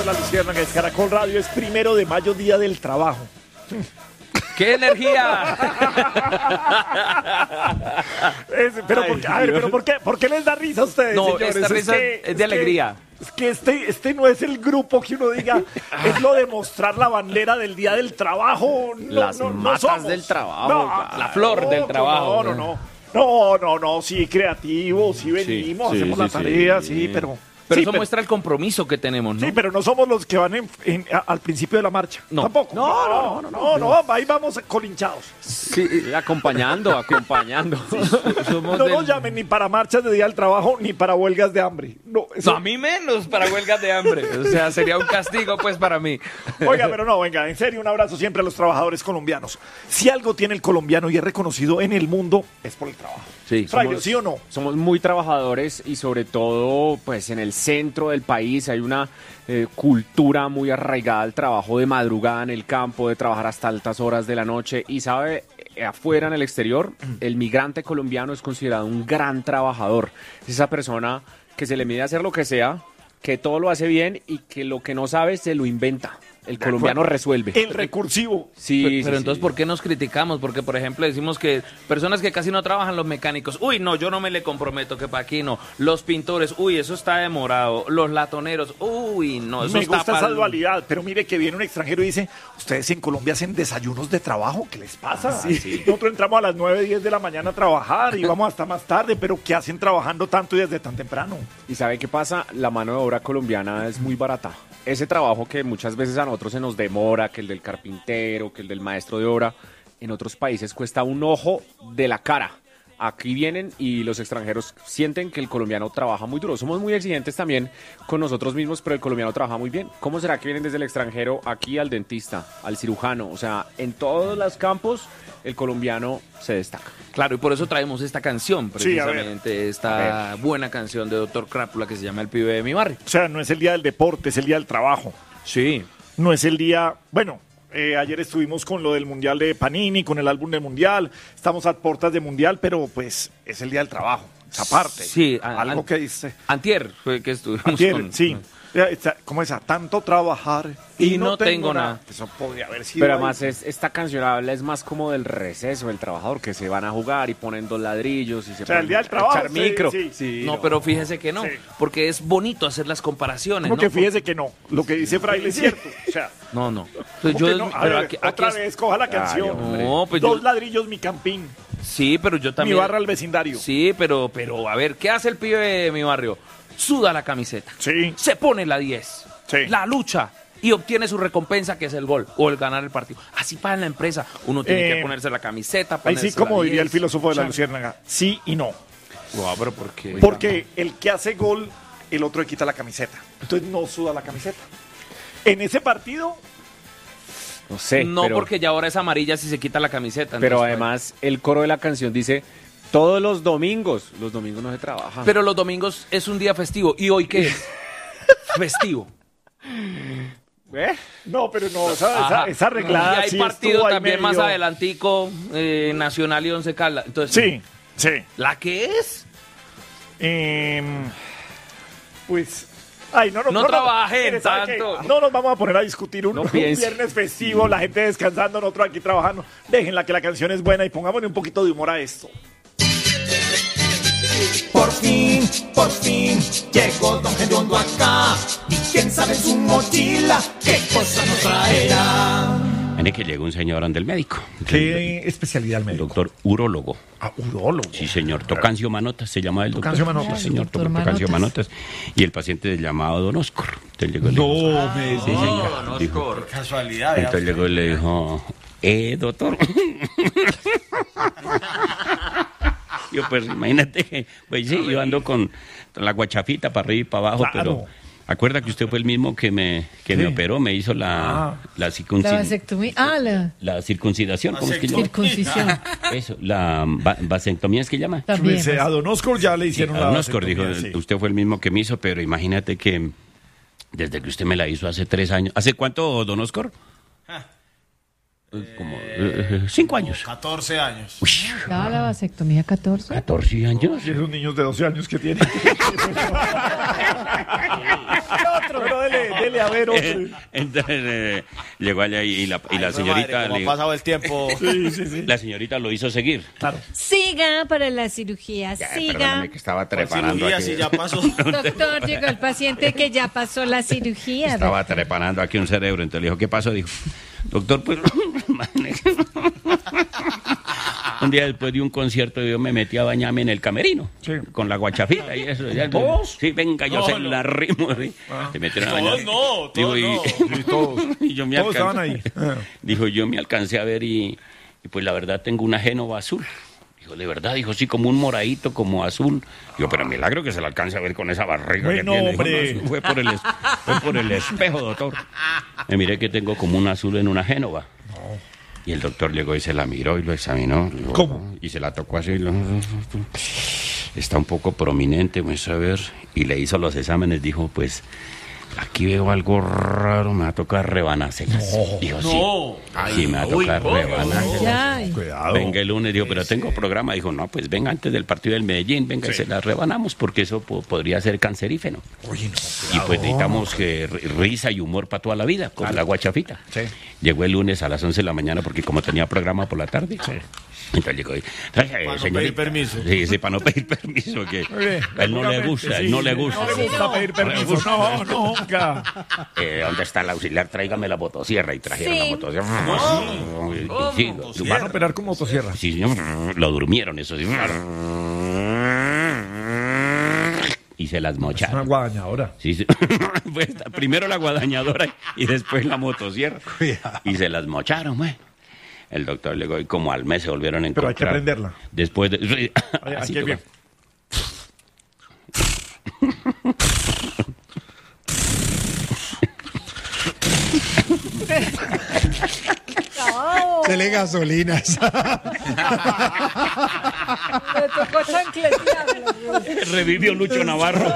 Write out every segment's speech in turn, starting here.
La Luciérnaga, es Caracol Radio, es 1 de mayo, Día del Trabajo. ¡Qué energía! Pero ¿por qué les da risa a ustedes, No, señores? esta risa es de alegría. Es que este no es el grupo que uno diga, es lo de mostrar la bandera del Día del Trabajo. Las matas del trabajo, la flor del trabajo. No, sí, creativos, sí venimos, hacemos la tarea, sí, pero... Pero sí, eso muestra el compromiso que tenemos, ¿no? Sí, pero no somos los que van al principio de la marcha. No. Tampoco. No, ahí vamos colinchados. Sí, acompañando. No nos llamen ni para marchas de Día del Trabajo ni para huelgas de hambre. No, a mí menos para huelgas de hambre. O sea, sería un castigo, pues, para mí. Oiga, pero no, venga, en serio, un abrazo siempre a los trabajadores colombianos. Si algo tiene el colombiano y es reconocido en el mundo, es por el trabajo. Sí, Fraile, ¿sí o no? Somos muy trabajadores y sobre todo, pues, en el centro del país hay una cultura muy arraigada al trabajo de madrugada en el campo, de trabajar hasta altas horas de la noche. Y sabe, afuera en el exterior, el migrante colombiano es considerado un gran trabajador. Es esa persona que se le mide a hacer lo que sea, que todo lo hace bien y que lo que no sabe se lo inventa. El colombiano resuelve. El recursivo. Sí, pero entonces, ¿por qué nos criticamos? Porque, por ejemplo, decimos que personas que casi no trabajan, los mecánicos, uy, no, yo no me le comprometo, que para aquí no. Los pintores, uy, eso está demorado. Los latoneros, uy, no, eso está... Me gusta esa dualidad, pero mire que viene un extranjero y dice, ¿ustedes en Colombia hacen desayunos de trabajo? ¿Qué les pasa? Sí. Nosotros entramos a las 9, 10 de la mañana a trabajar y vamos hasta más tarde, pero ¿qué hacen trabajando tanto y desde tan temprano? ¿Y sabe qué pasa? La mano de obra colombiana es muy barata. Ese trabajo que muchas veces a nosotros se nos demora, que el del carpintero, que el del maestro de obra, en otros países cuesta un ojo de la cara. Aquí vienen y los extranjeros sienten que el colombiano trabaja muy duro. Somos muy exigentes también con nosotros mismos, pero el colombiano trabaja muy bien. ¿Cómo será que vienen desde el extranjero aquí al dentista, al cirujano? O sea, en todos los campos el colombiano se destaca. Claro, y por eso traemos esta canción, precisamente, esta buena canción de Dr. Crápula que se llama El pibe de mi barrio. O sea, no es el día del deporte, es el día del trabajo. Sí. No es el día... Bueno, ayer estuvimos con lo del Mundial de Panini, con el álbum de Mundial. Estamos a puertas de Mundial, pero pues es el día del trabajo. Esa parte. Sí. Algo que dice... Antier fue que estuvimos con... Sí. ¿Cómo es? Tanto trabajar y no tengo nada. Eso podría haber sido. Pero además esta canción habla es más como del receso del trabajador, que se van a jugar y ponen 2 ladrillos y se el día del trabajo, echar micro. Sí, no, pero fíjese que no, porque es bonito hacer las comparaciones. Porque fíjese que no. Lo que dice Fraile es cierto. O sea, no. Pues otra vez, coja la canción. No, pues 2 ladrillos, mi campín. Sí, pero yo también. Mi barra al vecindario. Sí, pero a ver, ¿qué hace el pibe de mi barrio? Suda la camiseta. Sí. Se pone la 10. Sí. La lucha. Y obtiene su recompensa, que es el gol o el ganar el partido. Así para en la empresa. Uno tiene que ponerse la camiseta. Ahí sí, como diría el filósofo de la Luciérnaga, sí y no. Wow, pero ¿por qué? Porque el que hace gol, el otro le quita la camiseta. Entonces no suda la camiseta. En ese partido... No sé. No, pero, porque ya ahora es amarilla si se quita la camiseta. Pero además el coro de la canción dice... Todos los domingos no se trabaja. Pero los domingos es un día festivo. ¿Y hoy qué es? Festivo. No, pero no, esa arreglada. Y hay sí partido también medio... más adelantico, Nacional y Once Caldas. Entonces, sí. ¿La qué es? Pues... Ay, no trabajen tanto. No nos vamos a poner a discutir un viernes festivo, la gente descansando, nosotros aquí trabajando. Déjenla que la canción es buena y pongámosle un poquito de humor a esto. Por fin, llegó Don Gediondo acá. Y quién sabe en su mochila qué cosa nos traerá. Viene que llegó un señor ante el médico. ¿Qué especialidad el médico? Doctor urólogo. Ah, urólogo. Sí, señor. Tocancio Manotas se llama el doctor. Tocancio Manotas. Sí, señor, Tocancio Manotas. Y el paciente se llamaba Don Oscar. Entonces llegó Don Oscar. Casualidad. Entonces llegó y le dijo, doctor. Yo, pues, imagínate, pues sí, yo ando con la guachafita para arriba y para abajo, pero... Acuerda que usted fue el mismo que me operó, me hizo la circuncisión. La vasectomía. La circuncidación, ¿cómo es que llama? Circuncisión. Eso, la vasectomía es que llama. También. Pues, a Don Oscar ya le hicieron a la Don Oscar vasectomía, dijo, usted fue el mismo que me hizo, pero imagínate que desde que usted me la hizo hace 3 años. ¿Hace cuánto, Don Oscar? Como 5 años. 14 años. Uy, ¿Ya la vasectomía 14? 14 años. Y esos niños de 12 años que tienen. Bueno, dele, a ver, otro. Entonces llegó allá y la señorita... Madre, ¿cómo ha pasado el tiempo? Sí. La señorita lo hizo seguir. Claro. Siga para la cirugía, siga. Perdóname que estaba trepanando Cirugía, aquí. sí, ya pasó. Doctor, llegó el paciente que ya pasó la cirugía. Estaba trepanando aquí un cerebro. Entonces le dijo, ¿qué pasó? Dijo, doctor, pues... Un día después de un concierto yo me metí a bañarme en el camerino. Sí. Con la guachafita y eso. Ya, ¿Todos? Sí, venga, yo se la rimo. ¿Sí? Se metieron a bañar. Todos Digo, Todos. y yo me Todos estaban alcancé. ahí. Dijo, yo me alcancé a ver y pues la verdad tengo una Génova azul. Dijo, ¿de verdad? Dijo, sí, como un moradito, como azul. Digo, pero milagro que se lo alcance a ver con esa barriga Bueno, que tiene. hombre. Dijo, no, fue por el espejo, doctor. Me miré que tengo como un azul en una Génova. Y el doctor llegó y se la miró y lo examinó. ¿Cómo? Y se la tocó así. Está un poco prominente, vamos a ver. Y le hizo los exámenes. Dijo, pues, aquí veo algo raro, me va a tocar rebanárselas. Dijo, sí. Sí, me va a tocar rebanárselas. Ya. Cuidado. Venga el lunes, dijo, pero tengo programa. Dijo, no, pues venga antes del partido del Medellín, venga y se las rebanamos porque eso podría ser cancerígeno. Oye, no, Y pues necesitamos que risa y humor para toda la vida, con la guachafita. Sí. Llegó el lunes a las 11 de la mañana porque como tenía programa por la tarde. Entonces llegó y, Para no pedir permiso. Sí, para no pedir permiso, que Oye, a él no le gusta, él no le gusta. No le gusta pedir permiso. No, nunca. ¿Dónde está el auxiliar? Tráigame la motosierra. Y trajeron Sí. la motosierra. Sí, Van a operar con motosierra. sí, señor. Lo durmieron, eso sí. Y se las Una mocharon. guadañadora. Sí, sí. Pues, primero la guadañadora y después la motosierra. Y se las mocharon, güey. El doctor llegó y como al mes se volvieron a Pero encontrar. hay que prenderla. Después de... Oye, Así aquí tocó. bien. Dele gasolinas. Le tocó chancletearlo. Revivió Lucho Navarro.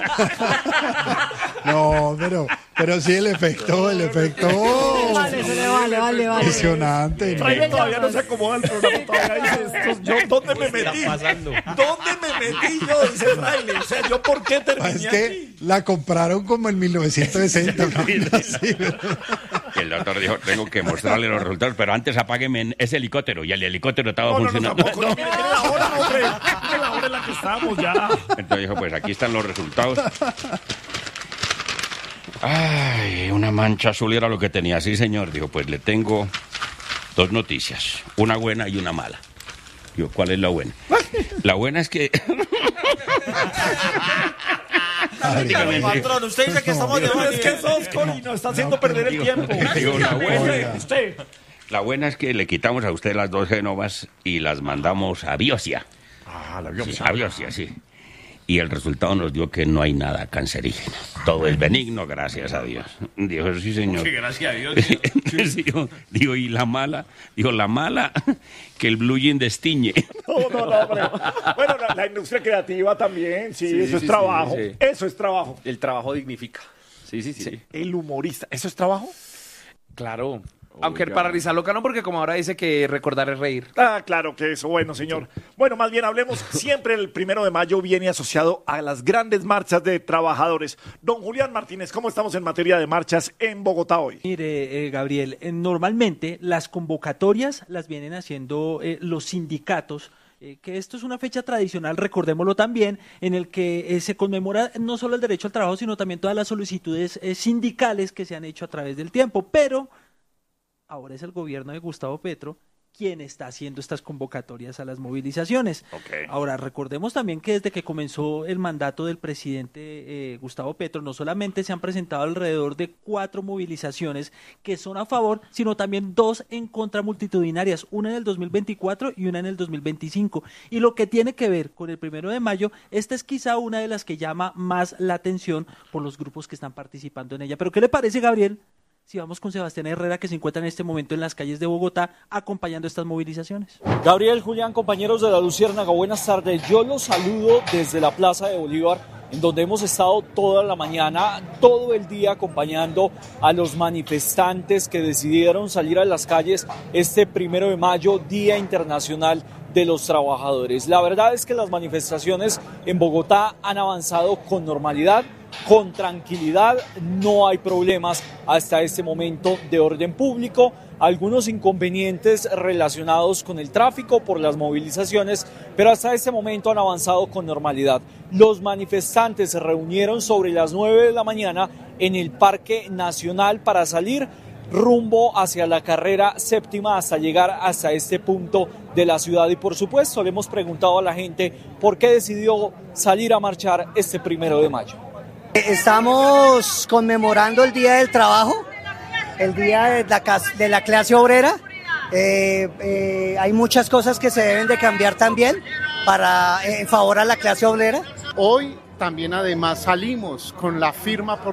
No, pero sí el efecto. Vale, se le vale. Impresionante. ¿no? Ay, todavía no se acomoda el programa. Todavía dice esto. ¿Yo dónde me metí? ¿Dónde me metí yo? Dice Fraile. O sea, ¿yo por qué terminé Es que aquí? la compraron como en 1960. ¿no? Sí, Y el doctor dijo, tengo que mostrarle los resultados, pero antes apágueme ese helicóptero. Y el helicóptero estaba No, funcionando. tampoco. No, mire la hora, hombre. Mire la hora en la que estamos ya. Entonces dijo, pues aquí están los resultados. Ay, una mancha azul era lo que tenía. Sí, señor. Dijo, pues le tengo dos noticias. Una buena y una mala. Digo, ¿cuál es la buena? La buena es que... Dígame, patrón, usted dice que estamos de Pero es que sos Cori, nos está haciendo perder el tiempo. Digo, la buena... Usted. La buena es que le quitamos a usted las dos Génovas y las mandamos a biopsia. Ah, la Sí, a biopsia, sí. Y el resultado nos dio que no hay nada cancerígeno. Todo es benigno, gracias a Dios. Dijo, sí, señor. gracias a Dios. Sí, digo, ¿y la mala? Dijo, la mala, que el blue jean destiñe. No, pero... Bueno, la industria creativa también, sí, eso es sí, trabajo. sí. Eso es trabajo. El trabajo dignifica. Sí. El humorista, ¿eso es trabajo? Claro. Aunque para risa loca no, porque como ahora dice que recordar es reír. Ah, claro que eso, bueno, señor. Bueno, más bien hablemos, siempre el 1 de mayo viene asociado a las grandes marchas de trabajadores. Don Julián Martínez, ¿cómo estamos en materia de marchas en Bogotá hoy? Mire, Gabriel, normalmente las convocatorias las vienen haciendo los sindicatos, que esto es una fecha tradicional, recordémoslo también, en el que se conmemora no solo el derecho al trabajo, sino también todas las solicitudes sindicales que se han hecho a través del tiempo, pero ahora es el gobierno de Gustavo Petro quien está haciendo estas convocatorias a las movilizaciones. Ok. Ahora, recordemos también que desde que comenzó el mandato del presidente Gustavo Petro, no solamente se han presentado alrededor de 4 movilizaciones que son a favor, sino también 2 en contra multitudinarias, una en el 2024 y una en el 2025. Y lo que tiene que ver con el 1 de mayo, esta es quizá una de las que llama más la atención por los grupos que están participando en ella. Pero ¿qué le parece, Gabriel, si vamos con Sebastián Herrera, que se encuentra en este momento en las calles de Bogotá acompañando estas movilizaciones? Gabriel, Julián, compañeros de La Luciérnaga, buenas tardes. Yo los saludo desde la Plaza de Bolívar, en donde hemos estado toda la mañana, todo el día acompañando a los manifestantes que decidieron salir a las calles este 1 de mayo, Día Internacional de los Trabajadores. La verdad es que las manifestaciones en Bogotá han avanzado con normalidad. con tranquilidad, no hay problemas hasta este momento de orden público. Algunos inconvenientes relacionados con el tráfico por las movilizaciones, pero hasta este momento han avanzado con normalidad. Los manifestantes se reunieron sobre las 9 de la mañana en el Parque Nacional para salir rumbo hacia la carrera séptima hasta llegar hasta este punto de la ciudad. Y por supuesto le hemos preguntado a la gente por qué decidió salir a marchar este 1 de mayo. Estamos conmemorando el Día del Trabajo, el Día de la clase obrera. Hay muchas cosas que se deben de cambiar también en favor a la clase obrera. Hoy también además salimos con la firma por